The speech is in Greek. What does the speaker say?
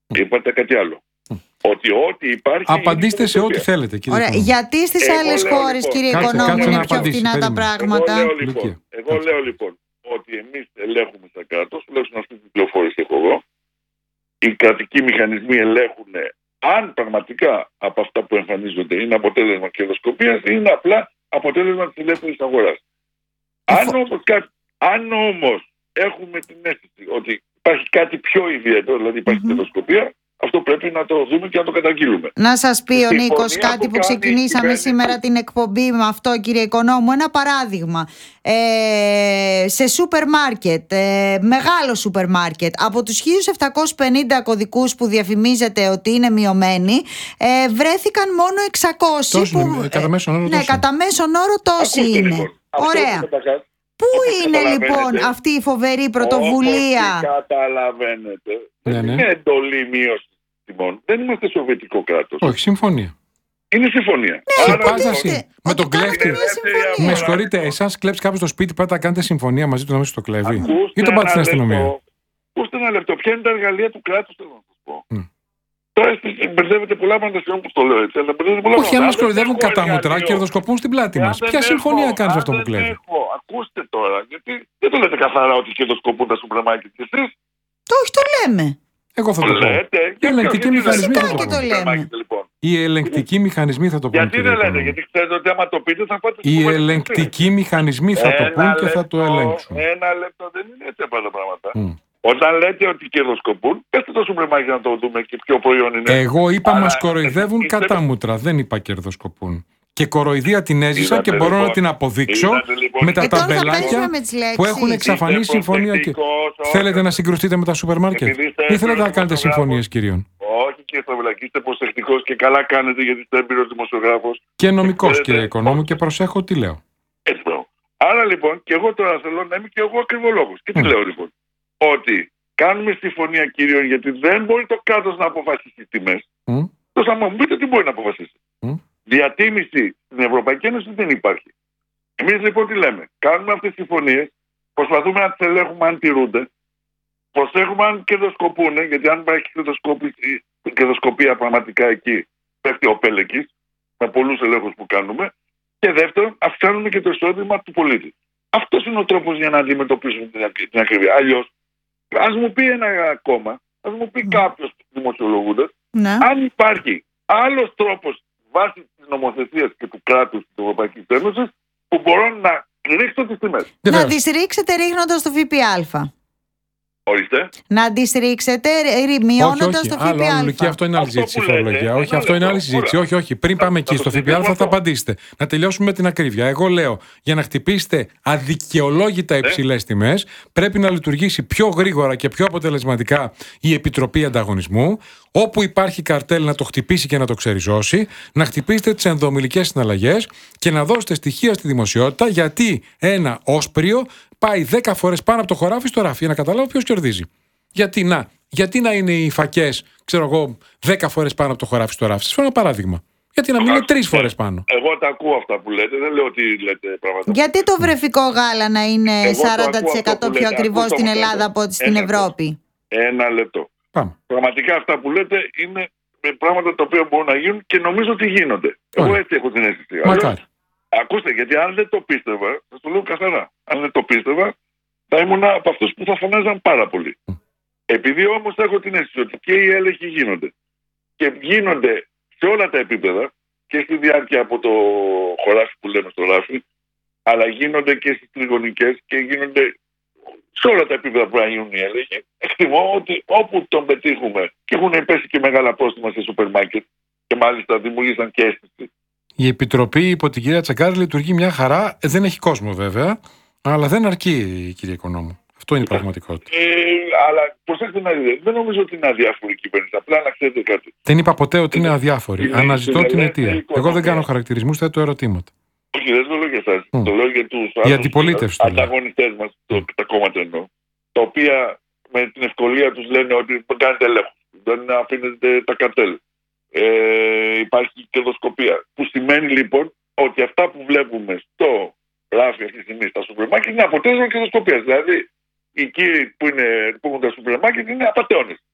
Είπατε κάτι άλλο. Ότι ό,τι υπάρχει. Απαντήστε σε ό,τι θέλετε, κύριε Ωραία. Οικονόμου. Γιατί στις άλλες χώρες, κύριε Οικονόμου, είναι πιο φθηνά τα πράγματα? Εγώ λέω λοιπόν ότι εμείς ελέγχουμε στα κράτος, τουλάχιστον αυτή την πληροφόρηση έχω εγώ. Οι κρατικοί μηχανισμοί ελέγχουν αν πραγματικά από αυτά που εμφανίζονται είναι αποτέλεσμα κερδοσκοπίας ή είναι απλά αποτέλεσμα της ελεύθερης αγοράς. Αν όμως έχουμε την αίσθηση ότι υπάρχει κάτι πιο ιδιαίτερο, δηλαδή υπάρχει κερδοσκοπία, αυτό πρέπει να το δούμε και να το καταγγείλουμε. Να σας πει ο Νίκος κάτι που ξεκινήσαμε σήμερα την εκπομπή με αυτό, κύριε Οικονόμου. Ένα παράδειγμα. Σε σούπερ μάρκετ, μεγάλο σούπερ μάρκετ, από τους 1.750 κωδικούς που διαφημίζεται ότι είναι μειωμένοι, βρέθηκαν μόνο 600. Κατά μέσον όρο ναι, κατά μέσον όρο τόσοι είναι. Λοιπόν, ωραία. Πού είναι λοιπόν αυτή η φοβερή πρωτοβουλία? Όπως καταλαβαίνετε, δεν είναι εντολή μείωση τιμών. Δεν είμαστε σοβιετικό κράτος. Όχι, συμφωνία. Είναι συμφωνία. Με τον κλέφτη. Με συγχωρείτε, εσάς κλέψει κάποιος στο σπίτι, πάτε να κάνετε συμφωνία μαζί του να μην στο κλέβει? Ή τον πάτε στην αστυνομία? Ακούστε ένα λεπτό. Ποια είναι τα εργαλεία του κράτους, θέλω να σας πω. Τώρα μπερδεύετε πολλά πράγματα που το λέω έτσι. Όχι, αν μας κοροϊδεύουν κατά μουτρά, κερδοσκοπούν στην πλάτη μας. Ποια συμφωνία κάνεις αυτό που κλέβει? Ακούστε τώρα, γιατί δεν το λέτε καθαρά ότι κερδοσκοπούν τα σούπερ μάρκετ κι εσείς? Όχι, το λέμε. Εγώ θα το πω. Οι ελεγκτικοί μηχανισμοί θα το πω. Οι ελεγκτικοί μηχανισμοί θα το πούν. Γιατί δεν λέτε? Γιατί ξέρετε ότι άμα το πείτε θα πάτε. Οι ελεγκτικοί μηχανισμοί θα το πούν και θα το ελέγξουν. Ένα λεπτό, δεν είναι έτσι απλά τα πράγματα. Όταν λέτε ότι κερδοσκοπούν, πέστε το σούπερ μάρκετ να το δούμε και ποιο προϊόν είναι. Εγώ είπα μας κοροϊδεύουν κατά μούτρα, δεν είπα κερδοσκοπούν. Και κοροϊδία την έζησα και μπορώ να την αποδείξω με τα ταμπελάκια που έχουν εξαφανίσει συμφωνία. Θέλετε να συγκρουστείτε με τα σούπερ μάρκετ ή θέλετε να κάνετε συμφωνίες κυρίων? Όχι, κύριε Σταυλακή, είστε προσεκτικός και καλά κάνετε, γιατί είστε έμπειρος δημοσιογράφος. Και νομικός, κύριε Οικονόμου, και προσέχω τι λέω. Έτσι πράγμα. Άρα λοιπόν, και εγώ τώρα θέλω να είμαι και εγώ ακριβολόγος. Και τι λέω λοιπόν? Ότι κάνουμε συμφωνία κυρίων, γιατί δεν μπορεί το κράτος να αποφασίσει τις τιμές. Τόσο άμα μου πείτε τι μπορεί να αποφασίσει. Διατίμηση στην Ευρωπαϊκή Ένωση δεν υπάρχει. Εμείς λοιπόν τι λέμε? Κάνουμε αυτές τις συμφωνίες, προσπαθούμε να τις ελέγχουμε αν τηρούνται, προσέχουμε αν κερδοσκοπούν, γιατί αν υπάρχει κερδοσκοπία πραγματικά εκεί, πέφτει ο πέλεκης, με πολλούς ελέγχους που κάνουμε. Και δεύτερον, αυξάνουμε και το εισόδημα του πολίτη. Αυτός είναι ο τρόπος για να αντιμετωπίσουμε την ακρίβεια. Αλλιώς, ας μου πει ένα κόμμα, ας μου πει κάποιος δημοσιολογούντας, αν υπάρχει άλλος τρόπος βάσει της νομοθεσίας και του κράτους της Ευρωπαϊκής Ένωσης που μπορώ να ρίξω τις τιμές. Να τις ρίξετε ρίχνοντας το ΦΠΑ. Ορίστε. Να τις ρίξετε μειώνοντας το ΦΠΑ. Άλλο, και αυτό είναι άλλη συζήτηση. Όχι, αυτό είναι άλλη συζήτηση. Όχι. Πριν πάμε εκεί στο ΦΠΑ θα απαντήσετε. Να τελειώσουμε με την ακρίβεια. Εγώ λέω, για να χτυπήσετε αδικαιολόγητα υψηλές τιμές, πρέπει να λειτουργήσει πιο γρήγορα και πιο αποτελεσματικά η Επιτροπή Ανταγωνισμού. Όπου υπάρχει καρτέλ να το χτυπήσει και να το ξεριζώσει, να χτυπήσετε τις ενδομιλικές συναλλαγές και να δώσετε στοιχεία στη δημοσιότητα, γιατί ένα όσπριο πάει 10 φορές πάνω από το χωράφι στο ράφι, για να καταλάβω ποιος κερδίζει. Γιατί να είναι οι φακές, 10 φορές πάνω από το χωράφι στο ράφι? Σας φέρω ένα παράδειγμα. Γιατί να μην είναι 3 φορές πάνω? Εγώ τα ακούω αυτά που λέτε, δεν λέω ότι λέτε πράγματα. Γιατί το βρεφικό γάλα να είναι 40% πιο ακριβό στην Ελλάδα από ό,τι στην Ευρώπη? Ένα λεπτό. Πραγματικά αυτά που λέτε είναι πράγματα τα οποία μπορούν να γίνουν και νομίζω ότι γίνονται. Εγώ έτσι έχω την αίσθηση. Ακούστε, γιατί αν δεν το πίστευα, θα το λέω καθαρά, αν δεν το πίστευα, θα ήμουν από αυτούς που θα φωνάζαν πάρα πολύ. Επειδή όμως έχω την αίσθηση ότι και οι έλεγχοι γίνονται και γίνονται σε όλα τα επίπεδα, και στη διάρκεια από το χωράφι που λέμε στο ράφι, αλλά γίνονται και στις τριγωνικές και γίνονται σε όλα τα επίπεδα που να γίνουν οι έλεγχοι. Εκτιμώ ότι όπου τον πετύχουμε, και έχουν πέσει και μεγάλα πρόστιμα σε σούπερ μάρκετ και μάλιστα δημιουργήσαν και αίσθηση. Η Επιτροπή υπό την κυρία Τσαγκάρη λειτουργεί μια χαρά. Δεν έχει κόσμο βέβαια, αλλά δεν αρκεί, κύριε Οικονόμου. Αυτό είναι η πραγματικότητα. Αλλά προσέξτε να δείτε, δεν νομίζω ότι είναι αδιάφορη η κυβέρνηση. Απλά να ξέρετε κάτι. Δεν είπα ποτέ ότι είναι αδιάφορη. Αναζητώ την αιτία. Εγώ δεν κάνω χαρακτηρισμούς, θέτω ερωτήματα. Όχι, δεν το λέω για εσάς. Το λέω για τους ανταγωνιστές μας, τα κόμματα εννοώ. Τα οποία με την ευκολία τους λένε ότι κάνετε έλεγχο. Δεν αφήνετε τα καρτέλ. Υπάρχει κερδοσκοπία. Που σημαίνει λοιπόν ότι αυτά που βλέπουμε στο ράφι αυτή τη στιγμή στα σούπερ μάρκετ είναι αποτέλεσμα κερδοσκοπίας. Δηλαδή οι κύριοι που έχουν τα σούπερ μάρκετ είναι απατεώνες.